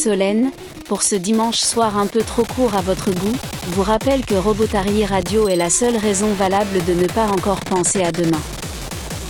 Solène, pour ce dimanche soir un peu trop court à votre goût, vous rappelle que Robotary Radio est la seule raison valable de ne pas encore penser à demain.